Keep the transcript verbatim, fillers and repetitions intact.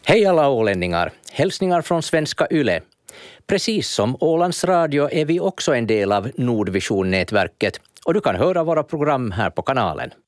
Hej alla ålänningar, hälsningar från Svenska Yle. Precis som Ålands Radio är vi också en del av Nordvision-nätverket och du kan höra våra program här på kanalen.